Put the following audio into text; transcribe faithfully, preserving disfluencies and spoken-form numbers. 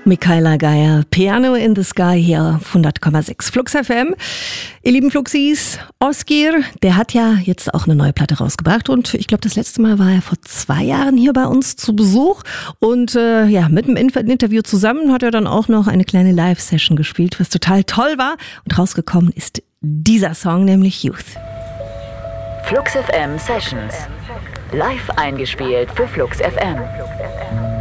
Michaela Geier, Piano in the Sky hier auf hundert Komma sechs Flux F M. Ihr lieben Fluxis, Ozgir, der hat ja jetzt auch eine neue Platte rausgebracht und ich glaube, das letzte Mal war er vor zwei Jahren hier bei uns zu Besuch und äh, ja, mit dem Interview zusammen hat er dann auch noch eine kleine Live-Session gespielt, was total toll war und rausgekommen ist dieser Song, nämlich Youth. Flux F M Sessions, live eingespielt für Flux F M.